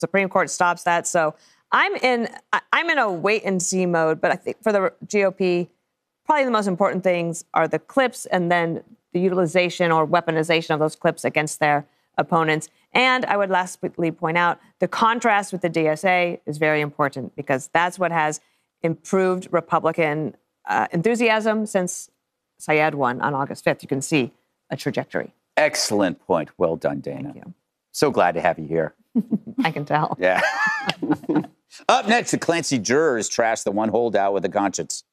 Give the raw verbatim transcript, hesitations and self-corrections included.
Supreme Court stops that. So I'm in I'm in a wait and see mode. But I think for the G O P, probably the most important things are the clips and then the utilization or weaponization of those clips against their opponents. And I would lastly point out the contrast with the D S A is very important because that's what has improved Republican uh, enthusiasm since Syed won on August fifth. You can see a trajectory. Excellent point. Well done, Dana. Thank you. So glad to have you here. I can tell. Yeah. Up next, the Clancy jurors trash the one holdout with a conscience.